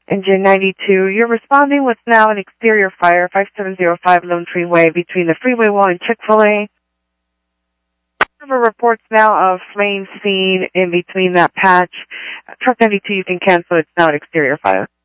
Engine 92, you're responding with now an exterior fire, 5705 Lone Tree Way between the freeway wall and Chick-fil-A. Reports now of flames seen in between that patch. Truck 92, you can cancel. It's now an exterior fire.